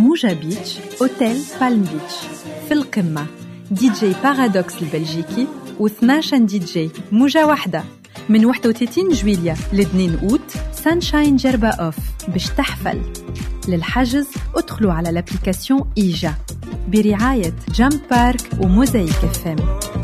موجة بيتش أوتيل بالم بيتش. في القمة دي جي بارادوكس البلجيكي و12 دي جي موجة واحدة. من 31 جويلية ل2 أوت سانشاين جربة أوف باش تحفل. للحجز ادخلوا على الابليكاسيون إيجا برعاية جامب بارك وموزايك FM.